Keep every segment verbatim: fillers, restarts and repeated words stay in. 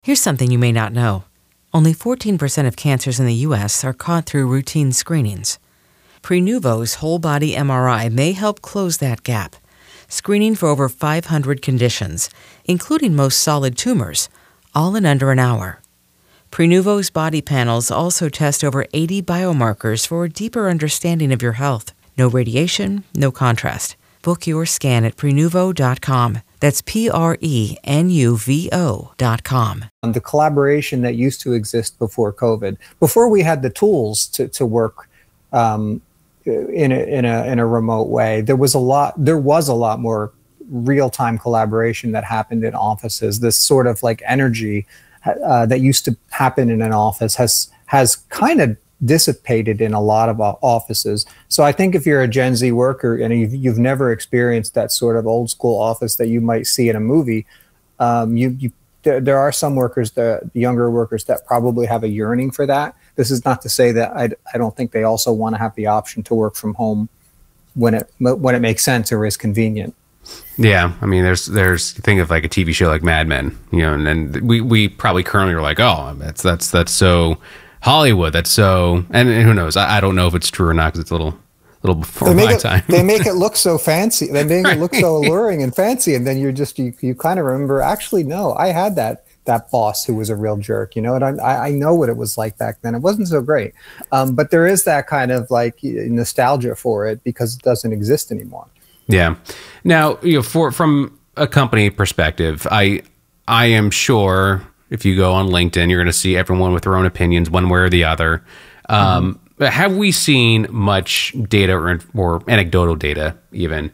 Here's something you may not know. Only fourteen percent of cancers in the U S are caught through routine screenings. Prenuvo's whole-body M R I may help close that gap, screening for over five hundred conditions, including most solid tumors, all in under an hour. Prenuvo's body panels also test over eighty biomarkers for a deeper understanding of your health. No radiation, no contrast. Book your scan at prenuvo dot com. That's P R E N U V O dot com. The collaboration that used to exist before COVID, before we had the tools to, to work um, in, a, in, a, in a remote way, there was a lot, there was a lot more real-time collaboration that happened in offices. This sort of like energy uh, that used to happen in an office has, has kind of dissipated in a lot of offices. So I think if you're a Gen Z worker and you've, you've never experienced that sort of old school office that you might see in a movie, um, you, you there, there are some workers, the younger workers, that probably have a yearning for that. This is not to say that I, I don't think they also want to have the option to work from home when it when it makes sense or is convenient. Yeah, I mean, there's there's think of like a T V show like Mad Men, you know, and then we we probably currently are like, oh, that's that's that's so Hollywood. That's so, and, and who knows? I, I don't know if it's true or not because it's a little, little before my it, time. They make it look so fancy. They make right. it look so alluring and fancy, and then you're just you, you kind of remember. Actually, no, I had that that boss who was a real jerk, you know, and I I know what it was like back then. It wasn't so great, um, but there is that kind of like nostalgia for it because it doesn't exist anymore. Yeah. Now, you know, for from a company perspective, I I am sure. If you go on LinkedIn, you're going to see everyone with their own opinions, one way or the other. Um, mm-hmm. Have we seen much data or, or anecdotal data even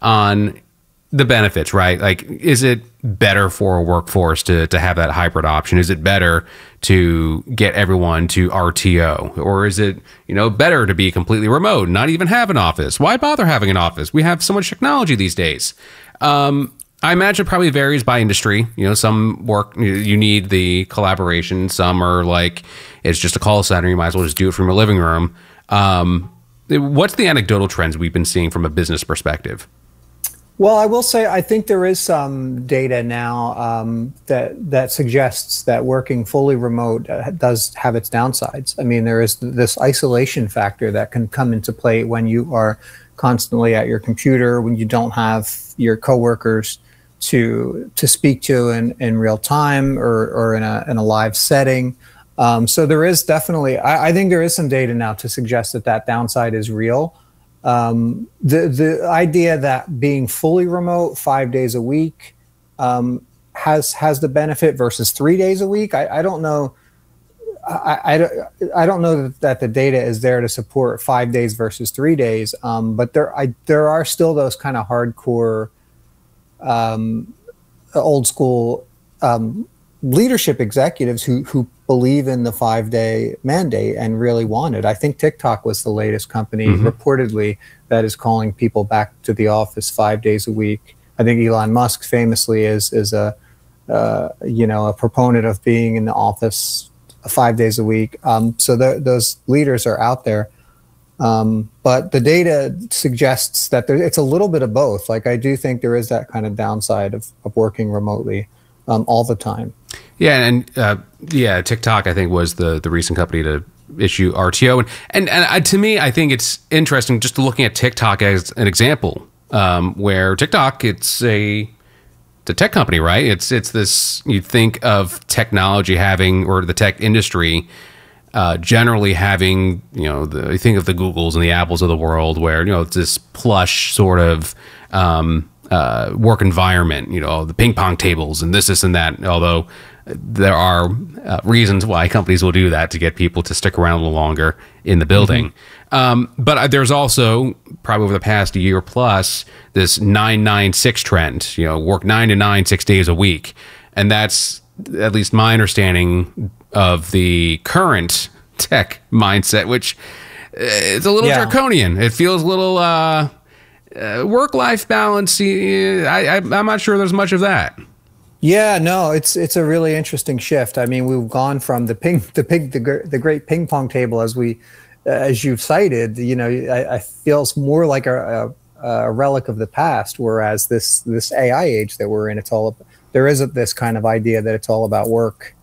on the benefits, right? Like, is it better for a workforce to, to have that hybrid option? Is it better to get everyone to R T O? Or is it, you know, better to be completely remote, not even have an office? Why bother having an office? We have so much technology these days. Um, I imagine it probably varies by industry. You know, some work, you need the collaboration. Some are like, it's just a call center. You might as well just do it from your living room. Um, what's the anecdotal trends we've been seeing from a business perspective? Well, I will say I think there is some data now um, that that suggests that working fully remote uh, does have its downsides. I mean, there is this isolation factor that can come into play when you are constantly at your computer, when you don't have your coworkers to to speak to in, in real time or, or in a in a live setting. Um, so there is definitely, I, I think there is some data now to suggest that that downside is real. Um, the the idea that being fully remote five days a week um, has has the benefit versus three days a week. I, I don't know. I, I, I don't know that the data is there to support five days versus three days. Um, but there I there are still those kind of hardcore Um, old school um, leadership executives who who believe in the five day mandate and really want it. I think TikTok was the latest company mm-hmm. reportedly that is calling people back to the office five days a week. I think Elon Musk famously is is a uh, you know a proponent of being in the office five days a week. Um, so the, those leaders are out there. Um, but the data suggests that there, it's a little bit of both. Like I do think there is that kind of downside of, of working remotely um, all the time. Yeah, and uh, yeah, TikTok I think was the the recent company to issue R T O, and and, and uh, to me I think it's interesting just looking at TikTok as an example, um, where TikTok it's a it's a tech company, right? It's it's this you think of technology having or the tech industry. Uh, generally having, you know, the, you think of the Googles and the Apples of the world where, you know, it's this plush sort of um, uh, work environment, you know, the ping pong tables and this, this, and that. Although there are uh, reasons why companies will do that to get people to stick around a little longer in the building. Mm-hmm. um, but there's also probably over the past year plus this nine nine six trend, you know, work nine to nine, six days a week. And that's at least my understanding of the current tech mindset, which is a little yeah. draconian. It feels a little uh, uh, work-life balance. I, I, I'm not sure there's much of that. Yeah, no, it's it's a really interesting shift. I mean, we've gone from the ping, the ping, the, the great ping pong table, as we, as you've cited. You know, I, I feels more like a, a, a relic of the past. Whereas this this A I age that we're in, it's all there is this kind of idea that it's all about work.